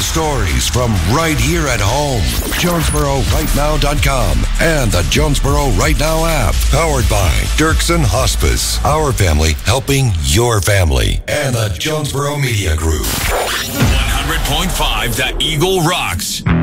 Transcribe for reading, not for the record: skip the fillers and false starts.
stories from right here at home. JonesboroRightNow.com and the Jonesboro Right Now app. Powered by Dirksen Hospice. Our family helping your family. And the Jonesboro Media Group. 100.5 The Eagle rocks.